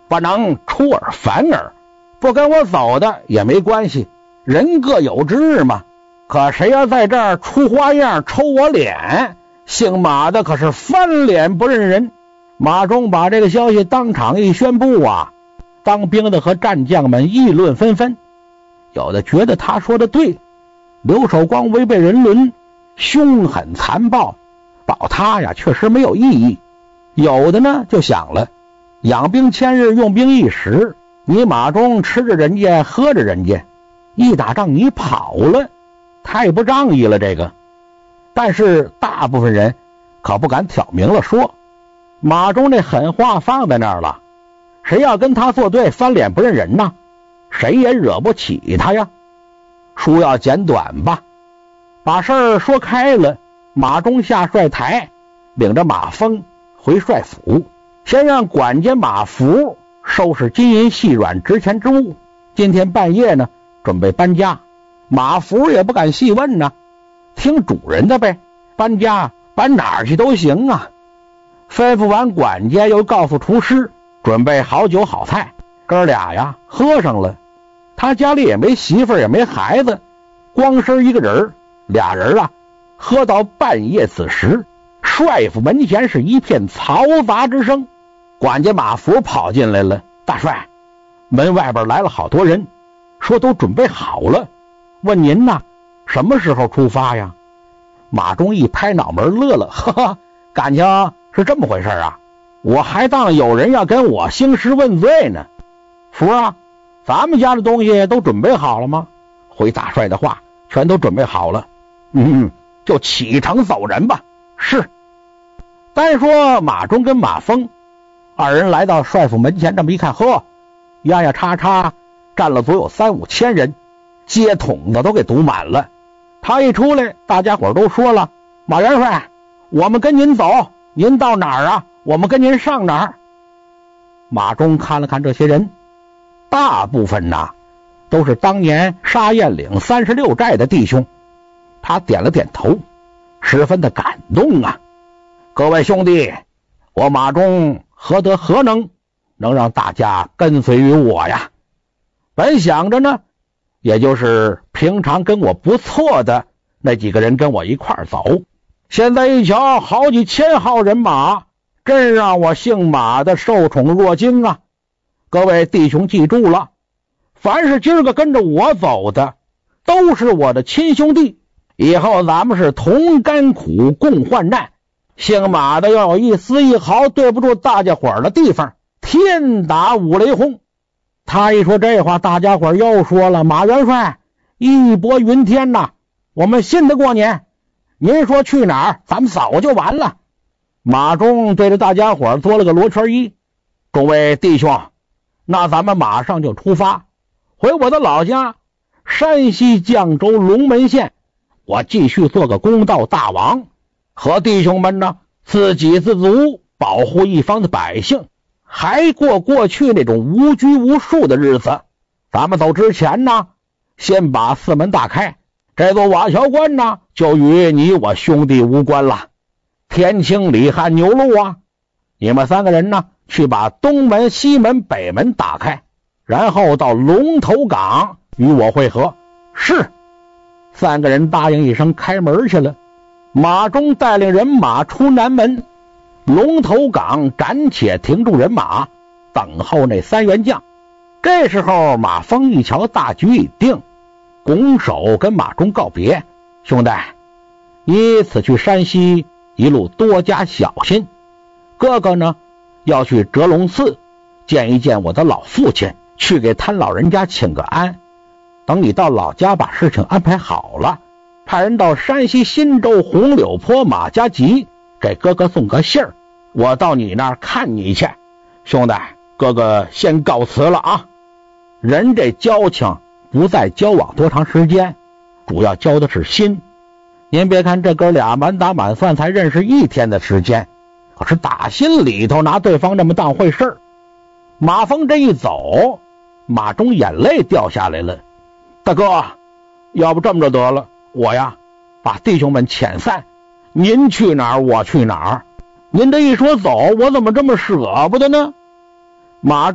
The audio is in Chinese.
不能出尔反尔，不跟我走的也没关系，人各有志嘛。可谁要在这儿出花样抽我脸，姓马的可是翻脸不认人。马忠把这个消息当场一宣布啊，当兵的和战将们议论纷纷，有的觉得他说的对，刘守光违背人伦，凶狠残暴，保他呀确实没有意义。有的呢就想了，养兵千日，用兵一时，你马忠吃着人家喝着人家，一打仗你跑了，太不仗义了这个。但是大部分人可不敢挑明了说，马忠这狠话放在那儿了，谁要跟他作对，翻脸不认人呢，谁也惹不起他呀。书要简短吧，把事儿说开了，马忠下帅台，领着马蜂回帅府，先让管家马福收拾金银细软值钱之物，今天半夜呢准备搬家。马福也不敢细问呢，听主人的呗，搬家搬哪儿去都行啊。吩咐完管家，又告诉厨师准备好酒好菜，哥俩呀喝上了。他家里也没媳妇儿也没孩子，光身一个人，俩人啊喝到半夜，此时帅府门前是一片嘈杂之声。管家马福跑进来了，大帅，门外边来了好多人，说都准备好了，问您呢什么时候出发呀？马忠一拍脑门乐了，哈哈，感情是这么回事啊，我还当有人要跟我兴师问罪呢。福啊，咱们家的东西都准备好了吗？回大帅的话，全都准备好了。就启程走人吧。是。单说马忠跟马蜂二人来到帅府门前，这么一看，呵，压压叉叉站了足有3-5千人，街筒子都给堵满了。他一出来，大家伙都说了，马元帅，我们跟您走，您到哪儿啊，我们跟您上哪儿。马忠看了看这些人，大部分呐都是当年沙堰岭36寨的弟兄，他点了点头，十分的感动啊。各位兄弟，我马忠何德何能让大家跟随于我呀？本想着呢，也就是平常跟我不错的那几个人跟我一块儿走，现在一瞧，好几千号人马，真让我姓马的受宠若惊啊。各位弟兄记住了，凡是今儿个跟着我走的，都是我的亲兄弟，以后咱们是同甘苦共患难。姓马的要有一丝一毫对不住大家伙儿的地方，天打五雷轰。他一说这话，大家伙儿又说了，马元帅义薄云天呐，我们信得过您，您说去哪儿咱们走就完了。马忠对着大家伙儿做了个罗圈揖，众位弟兄，那咱们马上就出发，回我的老家山西绛州龙门县，我继续做个公道大王，和弟兄们呢自给自足，保护一方的百姓，还过去那种无拘无束的日子。咱们走之前呢，先把四门大开，这座瓦桥关呢就与你我兄弟无关了。天清里汉牛路啊，你们3个人呢去把东门西门北门打开，然后到龙头港与我会合。是。3个人答应一声，开门去了。马忠带领人马出南门，龙头港暂且停住人马，等候那3员将。这时候马蜂一瞧大局已定，拱手跟马忠告别，兄弟，你此去山西一路多加小心，哥哥呢要去折龙寺见一见我的老父亲，去给他老人家请个安。等你到老家把事情安排好了，派人到山西忻州红柳坡马家集给哥哥送个信儿，我到你那儿看你去。兄弟，哥哥先告辞了啊。人这交情不再交往多长时间，主要交的是心。您别看这哥俩满打满算才认识1天的时间，可是打心里头拿对方这么当回事儿。马蜂这一走，马忠眼泪掉下来了。大哥，要不这么着得了，我呀把弟兄们遣散，您去哪儿我去哪儿。您这一说走，我怎么这么舍不得呢？马